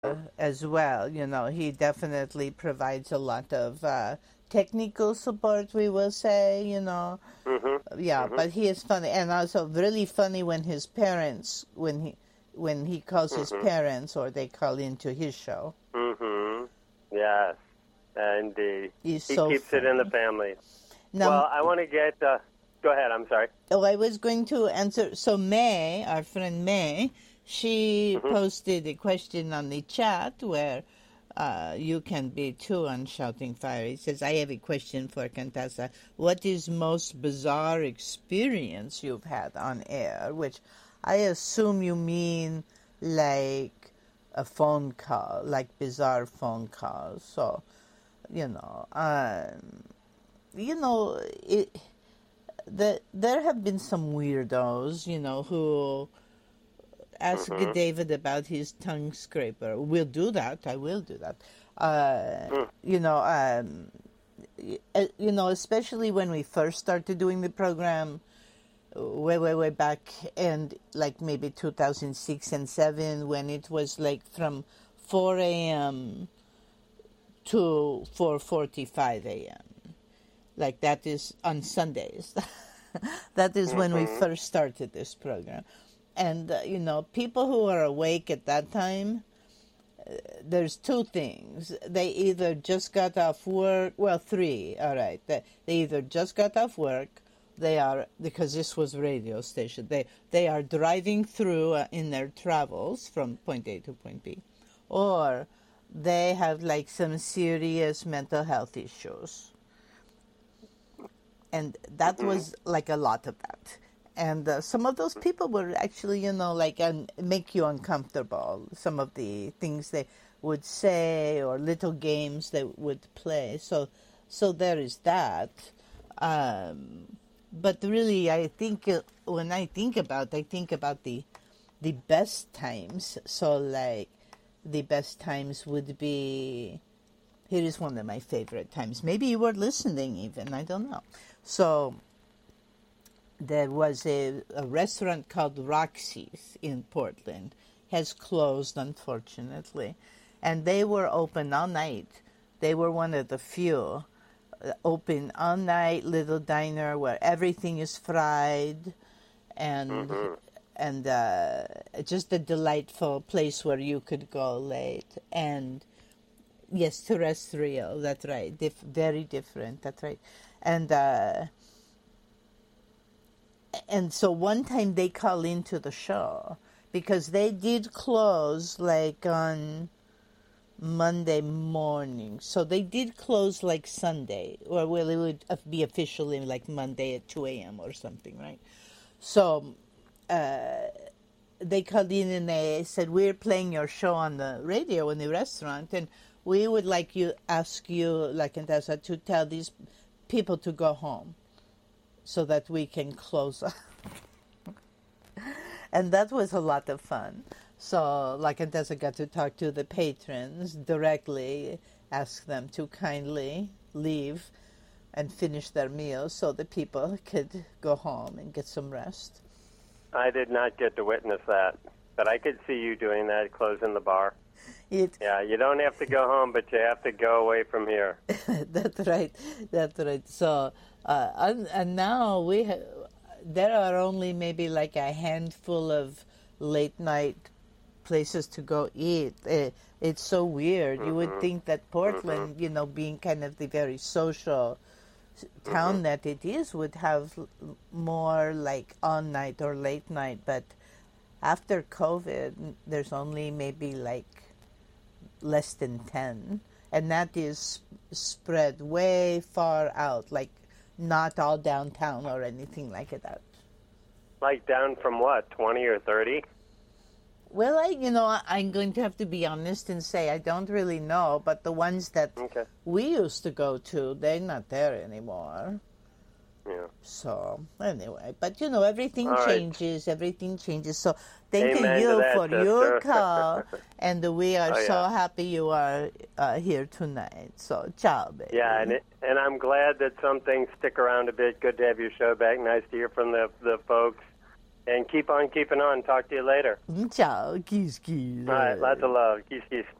as well. He definitely provides a lot of technical support, we will say. Yeah, Mhm. but he is funny, and also really funny when his parents, when he calls his Mhm. parents or they call into his show. Mhm. Yes, indeed. He's He so keeps it in the funny. family. Now, Well, I want to get. Go ahead. I'm sorry. oh, I was going to answer. So May, our friend May, she Mhm. posted a question on the chat where you can be too on Shouting Fire. It says, I have a question for Cantasa. What is most bizarre experience you've had on air? Which I assume you mean like a phone call, like bizarre phone calls. So, you know, um, you know, it there have been some weirdos, who ask Mhm. David about his tongue scraper. We'll do that. I will do that. Mm. You know, especially when we first started doing the program, way back, and like maybe 2006 and 7, when it was like from 4 a.m. to 4:45 a.m. Like that is on Sundays. That is when we Mhm. first started this program. And, people who are awake at that time, there's two things. They either just got off work, well, three, all right. They either just got off work, because this was radio station, they are driving through in their travels from point A to point B, or they have like some serious mental health issues. And that Mhm. was like a lot of that. And some of those people were actually, like make you uncomfortable. Some of the things they would say or little games they would play. So there is that. But really, I think when I think about the best times. So like the best times would be. Here is one of my favorite times. Maybe you were listening even. I don't know. So there was a restaurant called Roxy's in Portland. Has closed, unfortunately. And they were open all night. They were one of the few open all night little diner where everything is fried and Mhm. and just a delightful place where you could go late. And yes, terrestrial, that's right. Very different, that's right. And so one time they call into the show because they did close like on Monday morning. So they did close like Sunday, or well, it would be officially like Monday at 2 a.m. or something, right? So they called in and they said, we're playing your show on the radio in the restaurant, and we would ask you, like Contessa, to tell these people to go home so that we can close up. And that was a lot of fun. So, like Contessa got to talk to the patrons directly, ask them to kindly leave and finish their meals so the people could go home and get some rest. I did not get to witness that, but I could see you doing that, closing the bar. It Yeah, you don't have to go home, but you have to go away from here. That's right. That's right. So, and now there are only maybe like a handful of late night places to go eat. It's so weird. You would Mhm. think that Mhm. Portland, being kind of the very social Mhm. town that it is, would have more like on night or late night. But after COVID, there's only maybe like less than 10, and that is spread way far out, like not all downtown or anything like that. Like down from what, 20 or 30? Well, I'm going to have to be honest and say I don't really know, but the ones that Okay. we used to go to, they're not there anymore. Yeah. So anyway, but everything All right. changes. Everything changes. So thanking Amen to you that, for your sister. call, and we are Oh so yeah. happy you are here tonight. So ciao, Yeah, baby. and I'm glad that some things stick around a bit. Good to have your show back. Nice to hear from the folks. And keep on keeping on. Talk to you later. Ciao, kiss, kiss. All right, lots of love. Kiss, kiss.